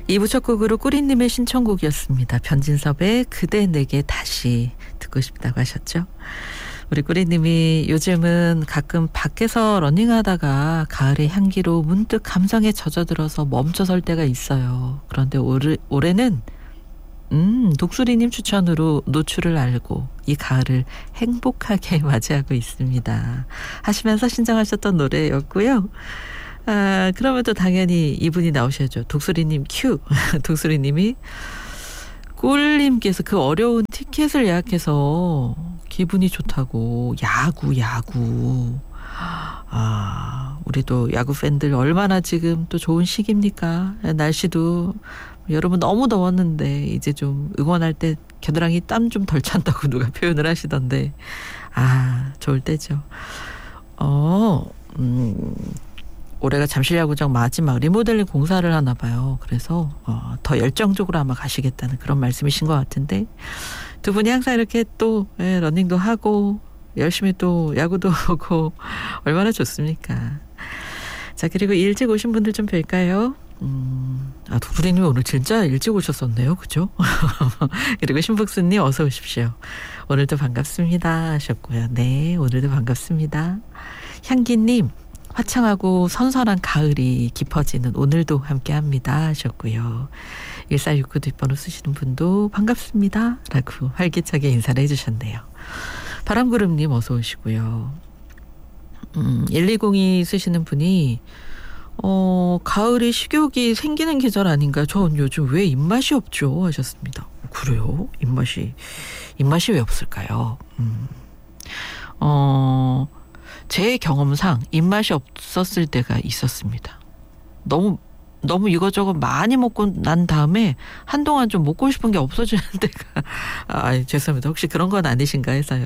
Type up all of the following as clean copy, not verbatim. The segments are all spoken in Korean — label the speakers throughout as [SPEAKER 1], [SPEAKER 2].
[SPEAKER 1] 2부 첫 곡으로 꾸리님의 신청곡이었습니다. 변진섭의 그대 내게 다시 듣고 싶다고 하셨죠. 우리 꾸리님이 요즘은 가끔 밖에서 러닝하다가 가을의 향기로 문득 감성에 젖어들어서 멈춰설 때가 있어요. 그런데 올해는 독수리님 추천으로 노출을 알고 이 가을을 행복하게 맞이하고 있습니다 하시면서 신청하셨던 노래였고요. 그러면 또 당연히 이분이 나오셔야죠. 독수리님 큐. 독수리님이 꿀님께서 그 어려운 티켓을 예약해서 기분이 좋다고 야구. 우리도 야구 팬들 얼마나 지금 또 좋은 시기입니까? 날씨도 여러분 너무 더웠는데 이제 좀 응원할 때 겨드랑이 땀 좀 덜 찬다고 누가 표현을 하시던데 좋을 때죠. 올해가 잠실야구장 마지막 리모델링 공사를 하나 봐요. 그래서 더 열정적으로 아마 가시겠다는 그런 말씀이신 것 같은데 두 분이 항상 이렇게 또 러닝도 하고 열심히 또 야구도 하고 얼마나 좋습니까? 자, 그리고 일찍 오신 분들 좀 뵐까요? 독수리님 오늘 진짜 일찍 오셨었네요. 그죠? 그리고 신북수님 어서 오십시오. 오늘도 반갑습니다 하셨고요. 네, 오늘도 반갑습니다. 향기님 화창하고 선선한 가을이 깊어지는 오늘도 함께합니다 하셨고요. 1469 뒷번호 쓰시는 분도 반갑습니다 라고 활기차게 인사를 해주셨네요. 바람구름님 어서 오시고요. 1202 쓰시는 분이 가을이 식욕이 생기는 계절 아닌가? 전 요즘 왜 입맛이 없죠? 하셨습니다. 그래요? 입맛이 왜 없을까요? 제 경험상 입맛이 없었을 때가 있었습니다. 너무 이것저것 많이 먹고 난 다음에 한동안 좀 먹고 싶은 게 없어지는 때가 죄송합니다. 혹시 그런 건 아니신가 해서요.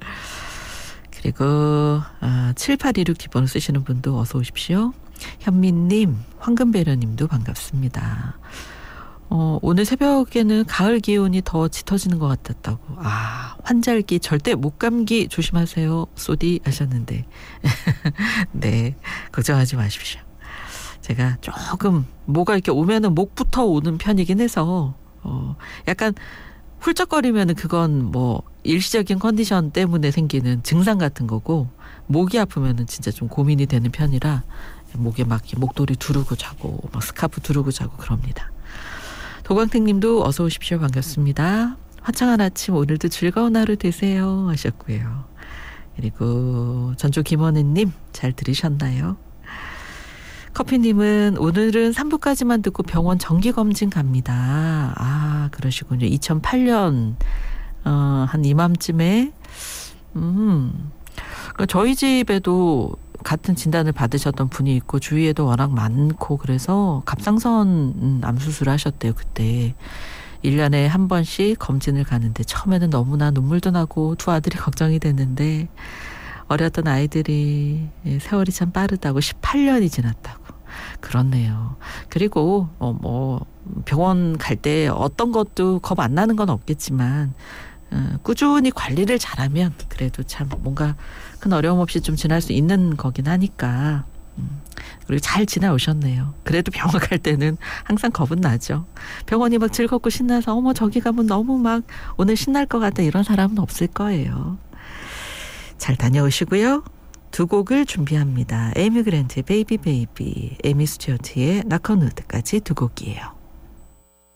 [SPEAKER 1] 그리고 7826 뒷번호 쓰시는 분도 어서 오십시오. 현민님, 황금배려님도 반갑습니다. 오늘 새벽에는 가을 기온이 더 짙어지는 것 같았다고. 환절기 절대 목감기 조심하세요 쏘디 하셨는데 네, 걱정하지 마십시오. 제가 조금 뭐가 이렇게 오면은 목부터 오는 편이긴 해서 약간 훌쩍거리면은 그건 뭐 일시적인 컨디션 때문에 생기는 증상 같은 거고 목이 아프면은 진짜 좀 고민이 되는 편이라 목에 막 목도리 두르고 자고 막 스카프 두르고 자고 그럽니다. 도광택님도 어서 오십시오. 반갑습니다. 화창한 아침 오늘도 즐거운 하루 되세요 하셨고요. 그리고 전주 김원혜님 잘 들으셨나요? 커피님은 오늘은 3부까지만 듣고 병원 정기검진 갑니다. 그러시군요. 2008년 한 이맘쯤에 저희 집에도 같은 진단을 받으셨던 분이 있고 주위에도 워낙 많고 그래서 갑상선 암 수술을 하셨대요. 그때 1년에 한 번씩 검진을 가는데 처음에는 너무나 눈물도 나고 두 아들이 걱정이 됐는데 어렸던 아이들이 세월이 참 빠르다고 18년이 지났다고. 그렇네요. 그리고 병원 갈 때 어떤 것도 겁 안 나는 건 없겠지만 꾸준히 관리를 잘하면 그래도 참 뭔가 큰 어려움 없이 좀 지날 수 있는 거긴 하니까 그리고 잘 지나오셨네요. 그래도 병원 갈 때는 항상 겁은 나죠. 병원이 막 즐겁고 신나서 저기 가면 너무 막 오늘 신날 것 같다 이런 사람은 없을 거예요. 잘 다녀오시고요. 두 곡을 준비합니다. 에이미 그랜트의 베이비 베이비, 에미 스튜어트의 낙헌우드까지 두 곡이에요.